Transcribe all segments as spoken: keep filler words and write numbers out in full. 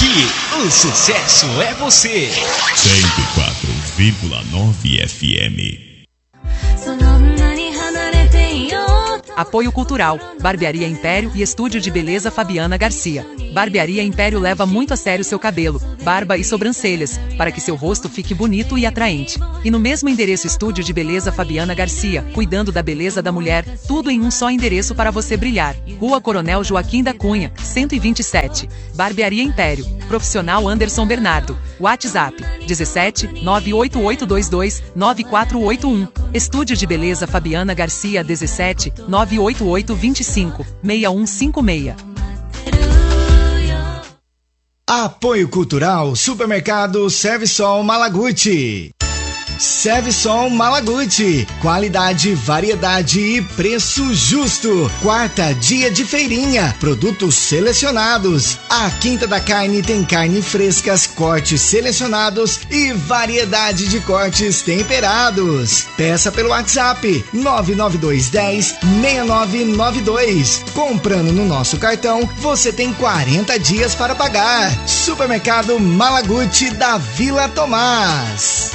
Aqui, o sucesso é você. cento e quatro vírgula nove F M. Apoio Cultural, Barbearia Império e Estúdio de Beleza Fabiana Garcia. Barbearia Império leva muito a sério seu cabelo, barba e sobrancelhas, para que seu rosto fique bonito e atraente. E no mesmo endereço Estúdio de Beleza Fabiana Garcia, cuidando da beleza da mulher, tudo em um só endereço para você brilhar. Rua Coronel Joaquim da Cunha, cento e vinte e sete. Barbearia Império. Profissional Anderson Bernardo. WhatsApp dezessete nove oito oito dois dois nove quatro oito um. Estúdio de Beleza Fabiana Garcia dezessete nove oito oito dois cinco seis um cinco seis. Apoio Cultural Supermercado Servisol Malaguti. Servisol Malaguti, qualidade, variedade e preço justo. Quarta, dia de feirinha, produtos selecionados. A Quinta da Carne tem carne frescas, cortes selecionados e variedade de cortes temperados. Peça pelo WhatsApp nove nove dois um zero seis nove nove dois. Comprando no nosso cartão, você tem quarenta dias para pagar. Supermercado Malaguti da Vila Tomás.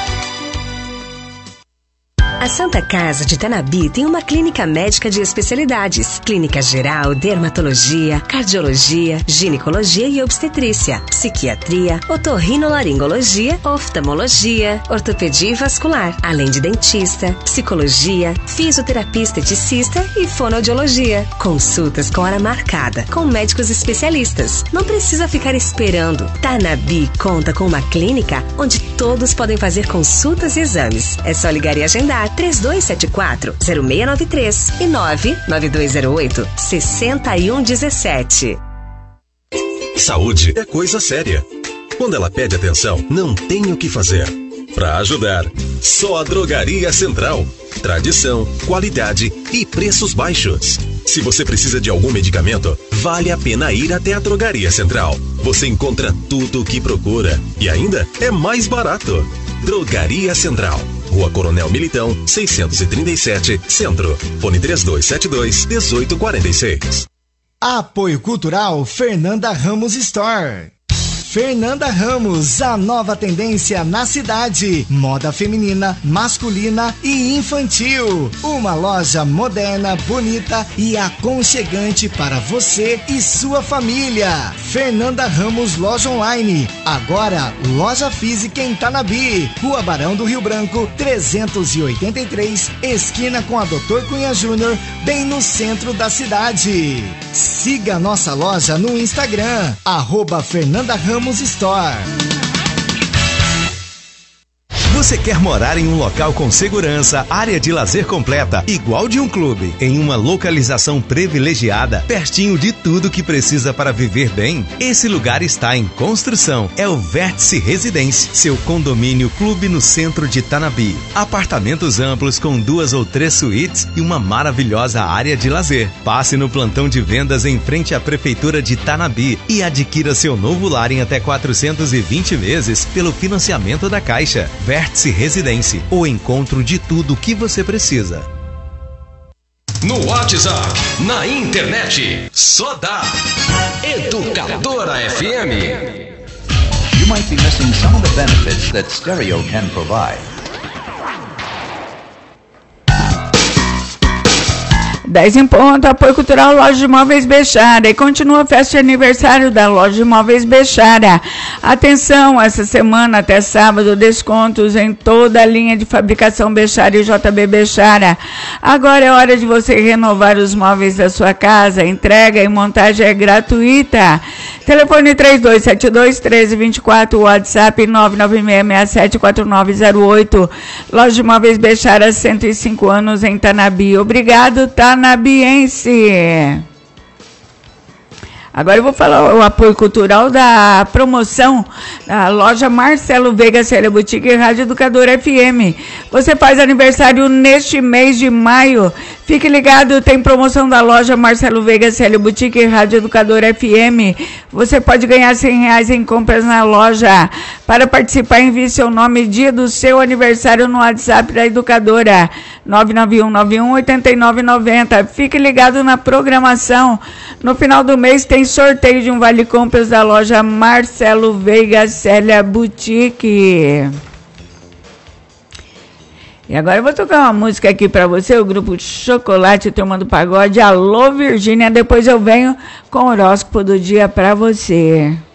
A Santa Casa de Tanabi tem uma clínica médica de especialidades: clínica geral, dermatologia, cardiologia, ginecologia e obstetrícia, psiquiatria, otorrinolaringologia, oftalmologia, ortopedia e vascular, além de dentista, psicologia, fisioterapia esteticista e fonoaudiologia. Consultas com hora marcada, com médicos especialistas. Não precisa ficar esperando. Tanabi conta com uma clínica onde todos podem fazer consultas e exames. É só ligar e agendar três dois sete quatro zero seis nove três e nove nove dois zero oito seis um um sete. Saúde é coisa séria. Quando ela pede atenção, não tem o que fazer. Para ajudar, só a Drogaria Central. Tradição, qualidade e preços baixos. Se você precisa de algum medicamento, vale a pena ir até a Drogaria Central. Você encontra tudo o que procura e ainda é mais barato. Drogaria Central. Rua Coronel Militão, seiscentos e trinta e sete, Centro. Fone três dois sete dois, um oito quatro seis. Apoio Cultural Fernanda Ramos Store. Fernanda Ramos, a nova tendência na cidade. Moda feminina, masculina e infantil. Uma loja moderna, bonita e aconchegante para você e sua família. Fernanda Ramos Loja Online. Agora, loja física em Tanabi. Rua Barão do Rio Branco, trezentos e oitenta e três, esquina com a doutor Cunha Júnior, bem no centro da cidade. Siga nossa loja no Instagram, arroba Fernanda Ramos Store. Você quer morar em um local com segurança, área de lazer completa, igual de um clube, em uma localização privilegiada, pertinho de tudo que precisa para viver bem? Esse lugar está em construção. É o Vértice Residência, seu condomínio clube no centro de Tanabi. Apartamentos amplos com duas ou três suítes e uma maravilhosa área de lazer. Passe no plantão de vendas em frente à Prefeitura de Tanabi e adquira seu novo lar em até quatrocentos e vinte vezes pelo financiamento da Caixa. Vértice Residência, o encontro de tudo o que você precisa. No WhatsApp, na internet, só dá Educadora F M. You might be missing some of the benefits that stereo can provide. dez em ponto, apoio cultural Loja de Móveis Bechara. E continua a festa de aniversário da Loja de Móveis Bechara. Atenção, essa semana até sábado, descontos em toda a linha de fabricação Bechara e J B Bechara. Agora é hora de você renovar os móveis da sua casa. Entrega e montagem é gratuita. Telefone três dois sete dois, um três dois quatro, WhatsApp nove nove seis seis sete quatro nove zero oito. Loja de Móveis Bechara, cento e cinco anos em Tanabi. Obrigado, Tanabiense. Agora eu vou falar o apoio cultural da promoção da loja Marcelo Veiga Célia Boutique e Rádio Educadora F M. Você faz aniversário neste mês de maio. Fique ligado, tem promoção da loja Marcelo Veiga Célio Boutique e Rádio Educadora F M. Você pode ganhar cem reais em compras na loja. Para participar, envie seu nome e dia do seu aniversário no WhatsApp da Educadora. nove nove um nove um oito nove nove zero. Fique ligado na programação. No final do mês tem sorteio de um vale compras da loja Marcelo Veiga Célia Boutique. E agora eu vou tocar uma música aqui pra você, o grupo Chocolate, Turma do Pagode. Alô, Virgínia, depois eu venho com o horóscopo do dia pra você.